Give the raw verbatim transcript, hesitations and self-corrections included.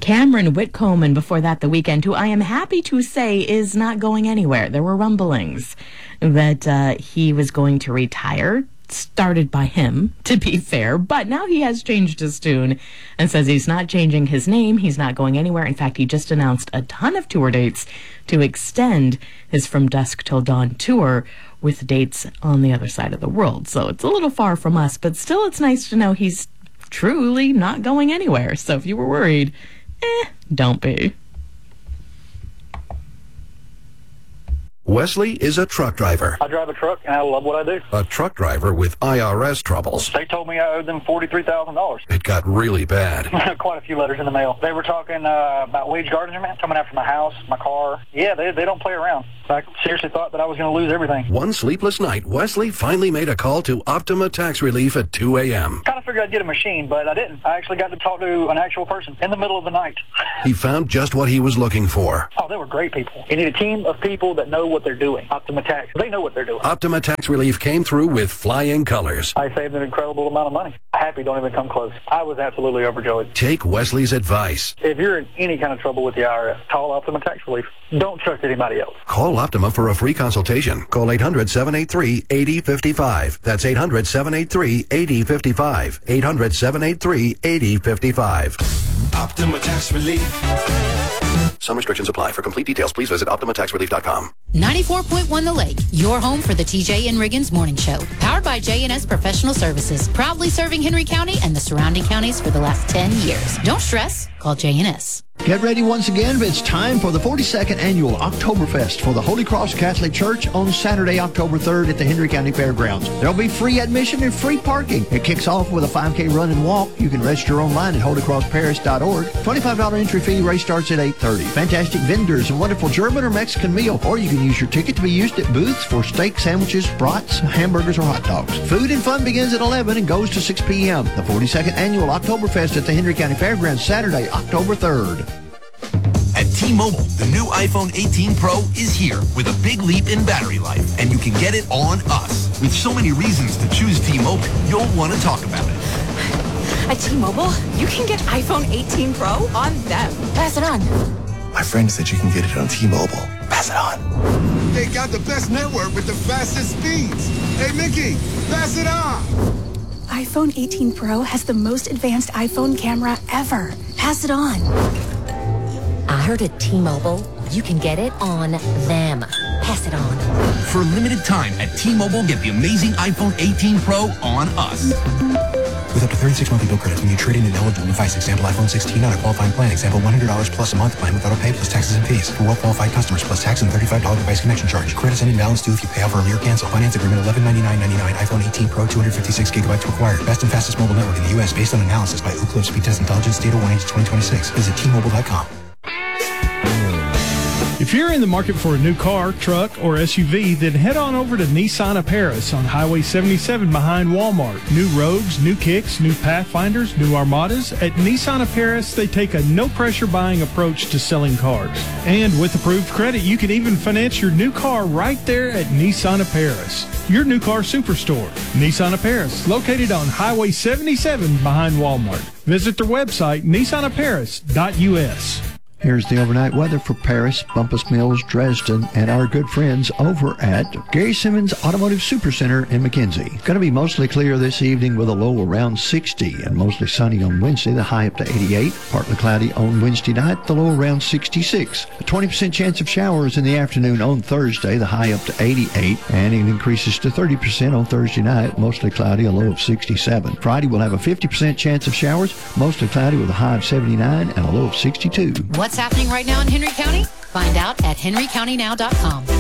Cameron Whitcomb, and before that, The Weeknd, who I am happy to say is not going anywhere. There were rumblings that uh, he was going to retire, started by him, to be fair, but now he has changed his tune and says he's not changing his name, he's not going anywhere. In fact, he just announced a ton of tour dates to extend his From Dusk Till Dawn tour with dates on the other side of the world. So it's a little far from us, but still it's nice to know he's truly not going anywhere. So if you were worried, eh, don't be. Wesley is a truck driver. I drive a truck, and I love what I do. A truck driver with I R S troubles. They told me I owed them forty-three thousand dollars. It got really bad. Quite a few letters in the mail. They were talking uh, about wage garnishment, coming after my house, my car. Yeah, they, they don't play around. I seriously thought that I was going to lose everything. One sleepless night, Wesley finally made a call to Optima Tax Relief at two a.m. Kind of figured I'd get a machine, but I didn't. I actually got to talk to an actual person in the middle of the night. He found just what he was looking for. Oh, they were great people. You need a team of people that know what they're doing. Optima Tax, they know what they're doing. Optima Tax Relief came through with flying colors. I saved an incredible amount of money. Happy don't even come close. I was absolutely overjoyed. Take Wesley's advice. If you're in any kind of trouble with the I R S, call Optima Tax Relief. Don't trust anybody else. Call Optima for a free consultation. Call eight hundred, seven eight three, eight zero five five. That's eight hundred, seven eight three, eight zero five five. eight hundred, seven eight three, eight zero five five. Optima Tax Relief. Some restrictions apply. For complete details, please visit optima tax relief dot com. ninety-four point one The Lake, your home for the T J and Riggins Morning Show. Powered by J and S Professional Services. Proudly serving Henry County and the surrounding counties for the last ten years. Don't stress. Call J and S. Get ready once again. It's time for the forty-second Annual Oktoberfest for the Holy Cross Catholic Church on Saturday, October third at the Henry County Fairgrounds. There'll be free admission and free parking. It kicks off with a five K run and walk. You can register online at holy cross paris dot org. twenty-five dollars entry fee. Race starts at eight thirty. Fantastic vendors, a wonderful German or Mexican meal. Or you can use your ticket to be used at booths for steak, sandwiches, brats, hamburgers, or hot dogs. Food and fun begins at eleven and goes to six p.m. The forty-second Annual Oktoberfest at the Henry County Fairgrounds, Saturday, October third. At T-Mobile, the new iPhone eighteen Pro is here with a big leap in battery life, and you can get it on us. With so many reasons to choose T-Mobile, you'll want to talk about it. At T-Mobile, you can get iPhone eighteen Pro on them. Pass it on. My friend said you can get it on T-Mobile. Pass it on. They got the best network with the fastest speeds. Hey, Mickey, pass it on. iPhone eighteen Pro has the most advanced iPhone camera ever. Pass it on. I heard at T-Mobile, you can get it on them. Pass it on. For a limited time at T-Mobile, get the amazing iPhone eighteen Pro on us. With up to thirty-six monthly bill credits when you trade in an eligible device. Example iPhone sixteen on a qualifying plan. Example one hundred dollars plus a month plan with auto pay plus taxes and fees. For well-qualified customers plus tax and thirty-five dollars device connection charge. Credits and balance due if you pay off early or cancel. Finance agreement eleven ninety-nine ninety-nine. iPhone eighteen Pro two hundred fifty-six gigabytes required. Best and fastest mobile network in the U S based on analysis by Ookla Speed Test Intelligence Data one H twenty twenty-six. Visit T Mobile dot com. If you're in the market for a new car, truck, or S U V, then head on over to Nissan of Paris on Highway seventy-seven behind Walmart. New Rogues, new Kicks, new Pathfinders, new Armadas. At Nissan of Paris, they take a no-pressure buying approach to selling cars. And with approved credit, you can even finance your new car right there at Nissan of Paris. Your new car superstore, Nissan of Paris, located on Highway seventy-seven behind Walmart. Visit their website, nissan of paris dot u s. Here's the overnight weather for Paris, Bumpus Mills, Dresden, and our good friends over at Gary Simmons Automotive Supercenter in McKenzie. Going to be mostly clear this evening with a low around sixty and mostly sunny on Wednesday, the high up to eighty-eight. Partly cloudy on Wednesday night, the low around sixty-six. A twenty percent chance of showers in the afternoon on Thursday, the high up to eighty-eight. And it increases to thirty percent on Thursday night, mostly cloudy, a low of sixty-seven. Friday, we'll have a fifty percent chance of showers, mostly cloudy with a high of seventy-nine and a low of sixty-two. What's happening right now in Henry County? Find out at henry county now dot com.